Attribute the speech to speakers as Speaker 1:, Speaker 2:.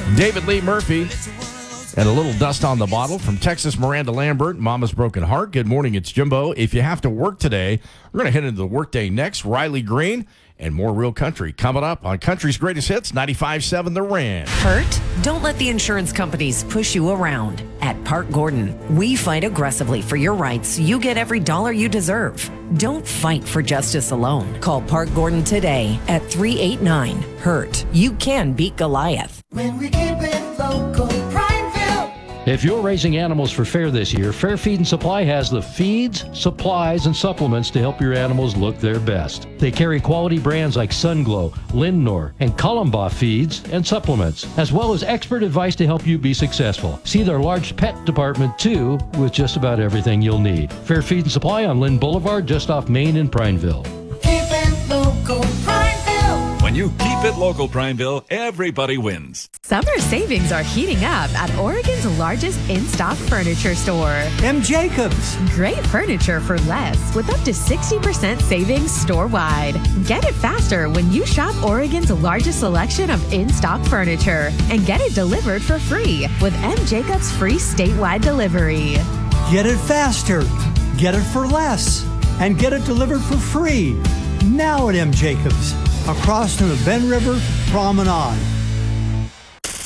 Speaker 1: David Lee Murphy and a little dust on the bottle from Texas Miranda Lambert, Mama's Broken Heart. Good morning, it's Jimbo. If you have to work today, we're going to head into the workday next. Riley Green and more Real Country coming up on Country's Greatest Hits, 95.7 The Ranch.
Speaker 2: Hurt? Don't let the insurance companies push you around. At Park Gordon, we fight aggressively for your rights so you get every dollar you deserve. Don't fight for justice alone. Call Park Gordon today at 389-HURT. You can beat Goliath.
Speaker 3: When we keep it local, Prineville.
Speaker 4: If you're raising animals for fair this year, Fair Feed and Supply has the feeds, supplies, and supplements to help your animals look their best. They carry quality brands like Sunglow, Lindnor, and Columbaugh feeds and supplements, as well as expert advice to help you be successful. See their large pet department, too, with just about everything you'll need. Fair Feed and Supply on Lynn Boulevard, just off Main in Prineville.
Speaker 3: Keep it local, Prineville.
Speaker 5: When you keep it local, Prineville, everybody wins.
Speaker 6: Summer savings are heating up at Oregon's largest in-stock furniture store.
Speaker 7: M. Jacobs.
Speaker 6: Great furniture for less with up to 60% savings store-wide. Get it faster when you shop Oregon's largest selection of in-stock furniture and get it delivered for free with M. Jacobs free statewide delivery.
Speaker 7: Get it faster, get it for less, and get it delivered for free. Now at M. Jacobs, across from the Ben River Promenade.